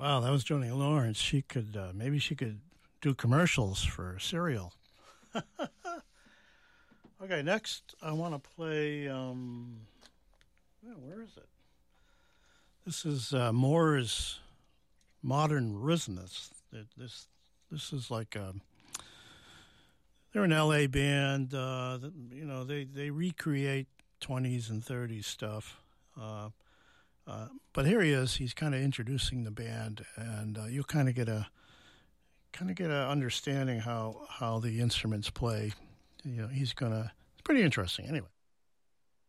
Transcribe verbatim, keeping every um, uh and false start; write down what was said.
Wow, that was Joni Lawrence. She could, uh, maybe she could do commercials for cereal. Okay, next I want to play, um, yeah, where is it? This is uh, Moore's Modern Rhythmists. This, this is like, a, they're an L A band, uh, that, you know, they, they recreate twenties and thirties stuff. Uh, uh, but here he is. He's kind of introducing the band, and uh, you'll kind of get a kind of get a understanding how how the instruments play. You know, he's gonna. It's pretty interesting. Anyway.